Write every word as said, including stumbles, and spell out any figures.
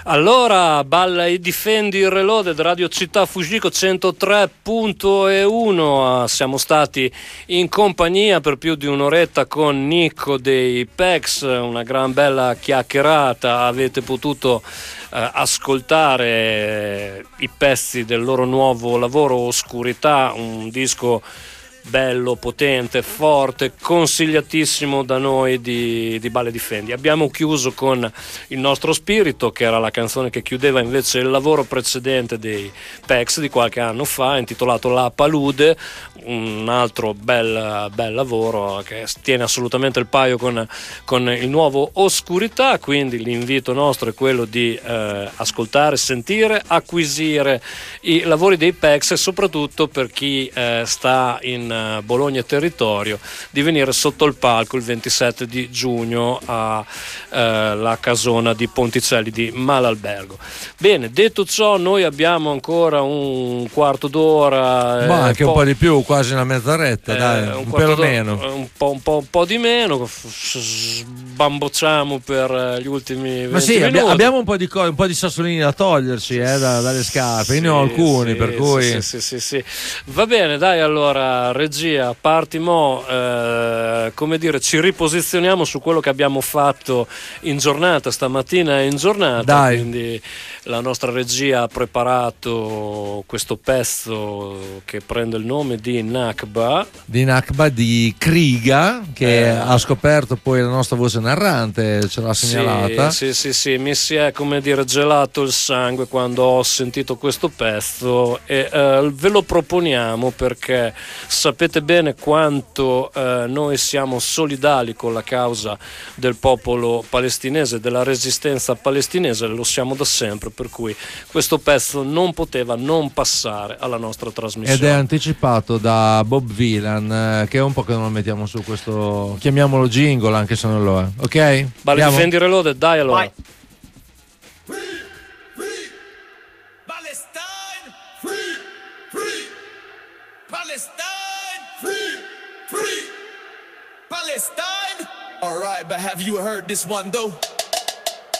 Allora, balla e difendi il Reloaded, Radio Città Fujiko centotré punto uno. Siamo stati in compagnia per più di un'oretta con Nico dei Pex, una gran bella chiacchierata. Avete potuto eh, ascoltare i pezzi del loro nuovo lavoro Oscurità, un disco bello, potente, forte, consigliatissimo da noi di, di Balla e Difendi. Abbiamo chiuso con Il nostro spirito, che era la canzone che chiudeva invece il lavoro precedente dei Pex di qualche anno fa, intitolato La Palude, un altro bel, bel lavoro che tiene assolutamente il paio con, con il nuovo Oscurità. Quindi l'invito nostro è quello di eh, ascoltare, sentire, acquisire i lavori dei Pex, e soprattutto per chi eh, sta in Bologna territorio, di venire sotto il palco il ventisette di giugno alla eh, casona di Ponticelli di Malalbergo. Bene, detto ciò, noi abbiamo ancora un quarto d'ora, ma eh, anche po- un po' di più, quasi una mezz'oretta, eh, dai, un, un po' meno, un po', un, po', un po' di meno, bambocciamo per gli ultimi venti ma sì, minuti. abbi- abbiamo un po' di co- un po' di sassolini da toglierci eh, da, dalle scarpe. Io sì, ne ho alcuni, sì, per cui sì, sì, sì, sì. Va bene, dai, allora regia, parti mo, eh, come dire, ci riposizioniamo su quello che abbiamo fatto in giornata, stamattina in giornata. Dai. Quindi la nostra regia ha preparato questo pezzo che prende il nome di Nakba di Nakba di Kriga, che eh. ha scoperto poi la nostra voce narrante, ce l'ha segnalata. Sì, sì, sì, sì, mi si è, come dire, gelato il sangue quando ho sentito questo pezzo, e eh, ve lo proponiamo perché sapete bene quanto eh, noi siamo solidali con la causa del popolo palestinese, della resistenza palestinese, lo siamo da sempre, per cui questo pezzo non poteva non passare alla nostra trasmissione. Ed è anticipato da Bob Vylan, eh, che è un po' che non lo mettiamo su questo, chiamiamolo jingle, anche se non lo è. Ok? Balla e Difendi Reloaded, dai allora. Vai. Palestine. All right, but have you heard this one though?